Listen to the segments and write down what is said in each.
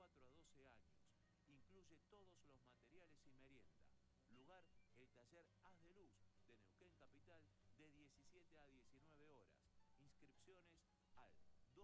4 a 12 años. Incluye todos los materiales y merienda. Lugar, el taller Haz de Luz de Neuquén Capital de 17 a 19 horas. Inscripciones al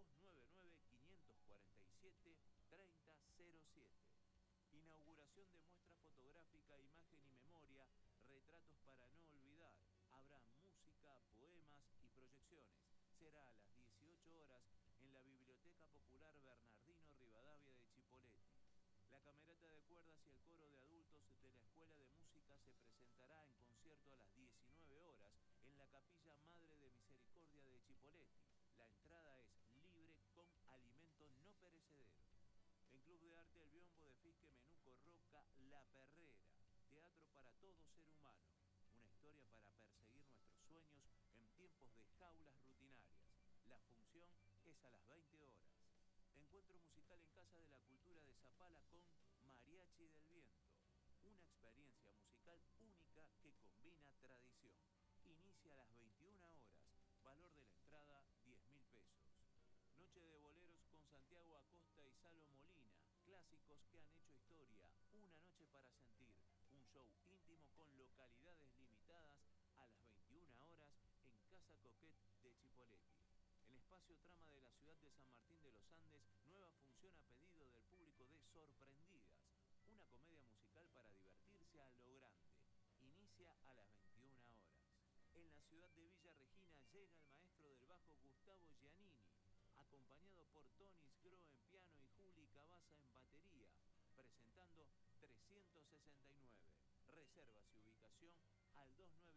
299-547-3007. Inauguración de muestra fotográfica Imagen y Memoria, retratos para no olvidar. Habrá música, poemas y proyecciones. Será a las 18 horas en la Biblioteca Popular Bernardino Rivadavia de Chipoleti. La camerata de cuerdas y el coro de adultos de la Escuela de Música se presentará en concierto a las 19 horas en la Capilla Madre de Misericordia de Chipoleti. La entrada es libre con alimento no perecedero. En Club de Arte El Biombo de Fisque Menuco Roca, La Perrera. Teatro para todo ser humano. Una historia para perseguir nuestros sueños en tiempos de jaulas rutinarias. La función es a las 20 horas. Encuentro musical en Casa de la Cultura de Zapala con Mariachi del Viento. Una experiencia musical única que combina tradición. Inicia a las 21 horas. Valor de la entrada, 10.000 pesos. Noche de boleros con Santiago Acosta y Salo Molina. Clásicos que han hecho historia. Una noche para sentir. Un show íntimo con localidades limitadas a las 21 horas en Casa Coquet de Chipoleti. En Espacio Trama de la ciudad de San Martín de los Andes, nueva función a pedido del público de Sorprendidas. Una comedia musical para divertirse a lo grande. Inicia a las 21 horas. En la ciudad de Villa Regina llega el maestro del bajo Gustavo Giannini, acompañado por Tony Sgro en piano y Juli Cabaza en batería, presentando 369. Reservas y ubicación al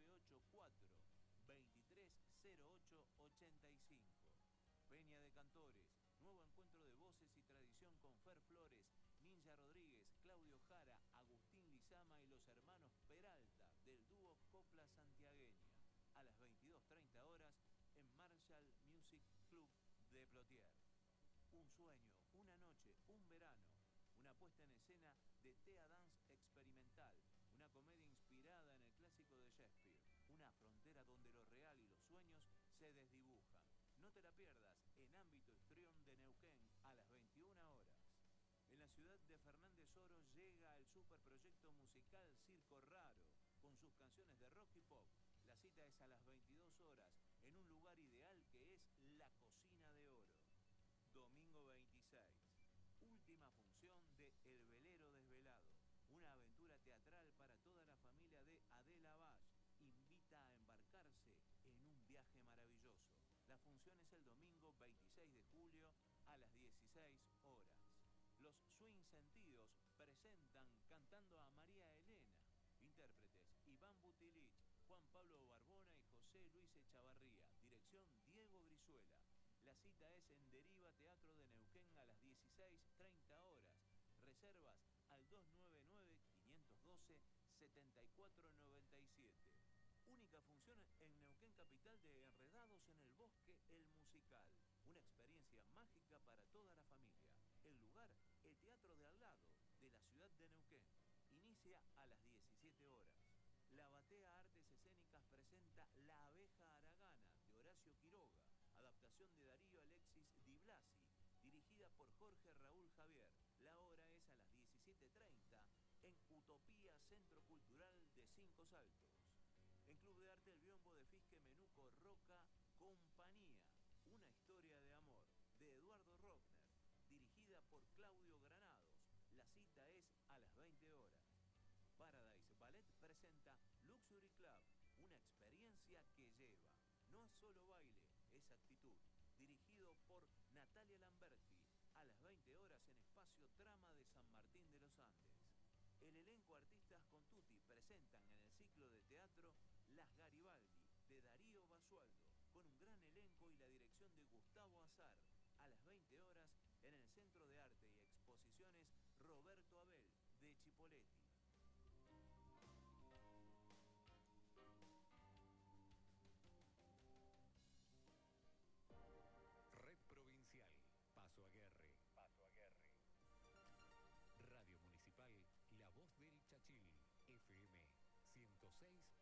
2984-230885. Peña de Cantores, nuevo encuentro de voces y tradición con Fer Flores, Ninja Rodríguez, Claudio Jara, Agustín Lizama y los hermanos Peralta del dúo Copla Santiagueña. A las 22:30 horas en Marshall Music Club de Plotier. Un sueño, una noche, un verano. Una puesta en escena de Tea Dance experimental. Una comedia inspirada en el clásico de Shakespeare. Una frontera donde lo real y los sueños se desdibujan. No te la pierdas en Ámbito Histrión de Neuquén a las 21 horas. En la ciudad de Fernández Oro llega el superproyecto musical Circo Raro, con sus canciones de rock y pop. La cita es a las 22 horas, en un lugar ideal que es la Cocina de Oro. Domingo 26. Última función de El Velero Desvelado. Una aventura teatral para toda la familia de Adela Vaz. Invita a embarcarse en un viaje maravilloso. La función es el domingo 26 de julio a las 16 horas. Los Swing Sentidos presentan Cantando a María Elena. Intérpretes Iván Butilich, Juan Pablo Barbona y José Luis Echavarría. Dirección Diego Brizuela. La cita es en Deriva Teatro de Neuquén a las 16:30 horas. Reservas al 299-512-7497. Única función en Neuquén Capital de Enredados en el Bosque, el musical. Una experiencia mágica para toda la familia. El lugar, el Teatro de al lado de la ciudad de Neuquén. Inicia a las 17 horas. La Batea Artes Escénicas presenta La Abeja Haragana de Horacio Quiroga. Adaptación de Darío Alexis Di Blasi, dirigida por Jorge Raúl Javier. La hora es a las 17:30 en Utopía Centro Cultural de Cinco Saltos. En Club de Arte El Biombo de Fisque Menuco Roca, Compañía. Una historia de amor, de Eduardo Rockner, dirigida por Claudio Granados. La cita es a las 20 horas. Paradise Ballet presenta Luxury Club, una experiencia que lleva. No es solo baile, es actitud. Dirigido por Natalia Lamberti, a las 20 horas en Espacio Trama de San Martín de los Andes. El elenco Artistas con Tutti presentan en el ciclo de teatro Las Garibaldi, de Darío Basualdo, con un gran elenco y la dirección de Gustavo Azar, a las 20 horas en el Centro de Arte y Exposiciones Roberto Abel, de Chipoleti. Red Provincial, Paso Aguerre. Radio Municipal, La Voz del Chachil, FM 106.9.